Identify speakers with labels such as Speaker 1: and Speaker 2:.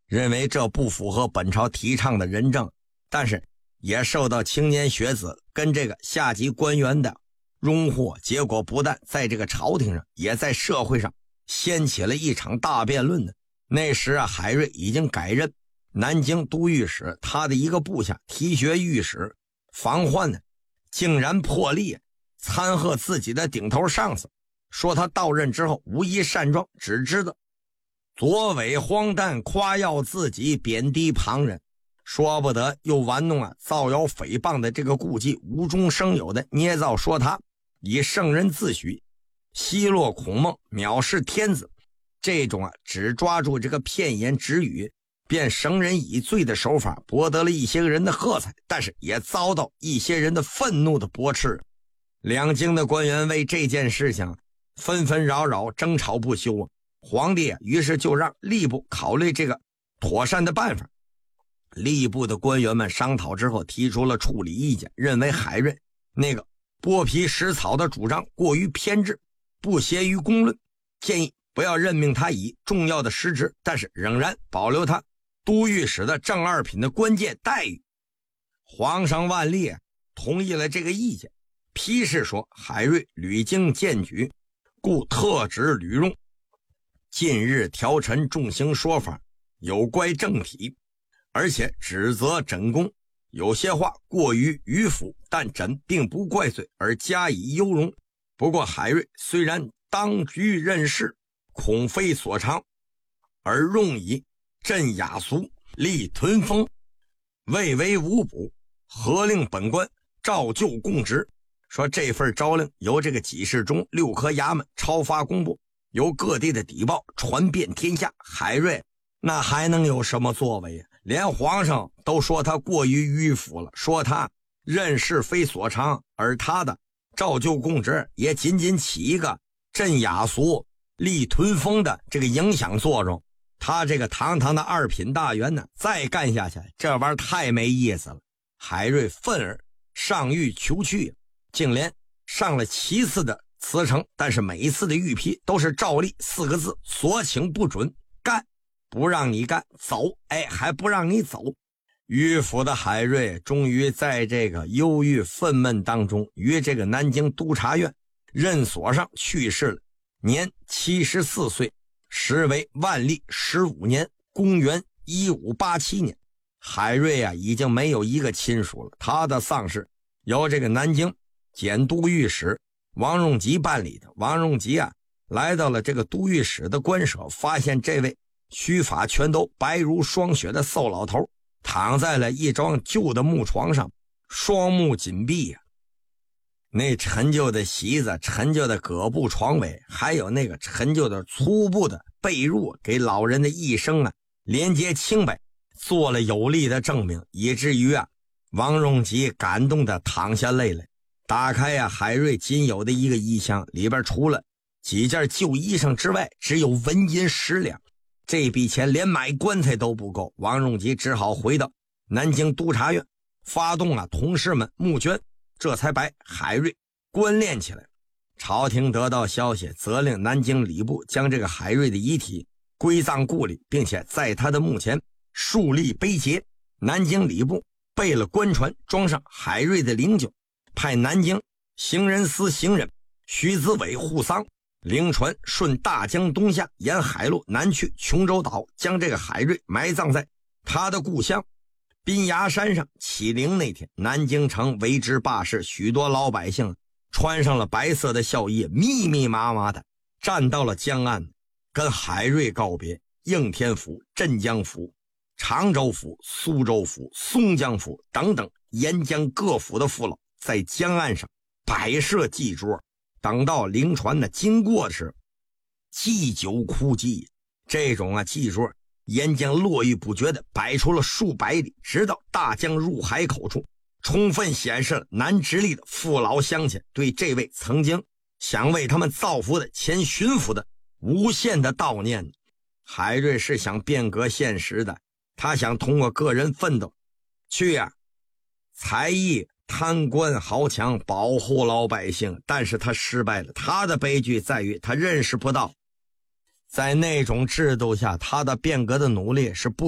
Speaker 1: 认为这不符合本朝提倡的仁政，但是也受到青年学子跟这个下级官员的拥护，结果不但在这个朝廷上，也在社会上掀起了一场大辩论的。那时啊，海瑞已经改任南京都御史，他的一个部下提学御史房焕呢，竟然破例参贺自己的顶头上司，说他到任之后无一善状，只知道左伪荒诞，夸耀自己，贬低旁人，说不得又玩弄造谣诽谤的这个故伎，无中生有的捏造说他以圣人自诩，奚落孔孟，藐视天子，这种只抓住这个片言直语便绳人以罪的手法，博得了一些人的喝彩，但是也遭到一些人的愤怒的驳斥。两京的官员为这件事情纷纷扰扰，争吵不休啊。皇帝于是就让吏部考虑这个妥善的办法。吏部的官员们商讨之后，提出了处理意见，认为海瑞那个剥皮食草的主张过于偏执，不协于公论，建议不要任命他以重要的失职，但是仍然保留他都御史的正二品的关键待遇。皇上万历同意了这个意见，批示说海瑞屡经荐举，故特旨屡用，近日调陈重刑说法，有乖正体，而且指责诊公有些话过于迂腐，但朕并不怪罪而加以优容。不过海瑞虽然当局任事，恐非所长，而用以镇雅俗，立屯风，未为无补，何令本官照旧供职。说这份诏令由这个给事中6科衙门抄发公布，由各地的邸报传遍天下。海瑞那还能有什么作为？连皇上都说他过于迂腐了，说他任事非所长，而他的照旧供职也仅仅起一个镇雅俗、立屯风的这个影响作用。他这个堂堂的2品大员呢，再干下去，这玩意儿太没意思了。海瑞愤而上谕求去，竟连上了7次的辞呈，但是每一次的御批都是照例4个字：所请不准，干不让你干，走还不让你走。迂腐的海瑞终于在这个忧郁愤懑当中，于这个南京督察院任所上去世了，年74岁，时为万历15年，公元1587年。海瑞已经没有一个亲属了，他的丧事由这个南京检都御史王荣吉办理的。王荣吉来到了这个都御史的官舍，发现这位须发全都白如霜雪的瘦老头躺在了一张旧的木床上，双目紧闭那陈旧的席子、陈旧的葛布床尾，还有那个陈旧的粗布的被褥，给老人的一生连接清白做了有力的证明，以至于王荣吉感动的淌下泪来。打开海瑞仅有的一个衣箱，里边除了几件旧衣裳之外，只有纹银10两，这笔钱连买棺材都不够。王荣吉只好回到南京督察院，发动同事们募捐，这才把海瑞关殓起来。朝廷得到消息，责令南京礼部将这个海瑞的遗体归葬故里，并且在他的墓前树立碑碣。南京礼部备了官船，装上海瑞的灵柩，派南京行人司行人徐子伟护丧。灵船顺大江东下，沿海路南去琼州岛，将这个海瑞埋葬在他的故乡滨崖山上。起灵那天，南京城为之罢市，许多老百姓穿上了白色的孝衣，密密麻麻的站到了江岸，跟海瑞告别。应天府、镇江府、常州府、苏州府、松江府等等沿江各府的父老在江岸上摆设祭桌，等到灵船经过时，祭酒哭祭。这种祭桌沿江络绎不绝地摆出了数百里，直到大江入海口处，充分显示了南直隶的父老乡亲对这位曾经想为他们造福的前巡抚的无限的悼念。海瑞是想变革现实的，他想通过个人奋斗去才艺贪官豪强保护老百姓，但是他失败了。他的悲剧在于他认识不到，在那种制度下，他的变革的努力是不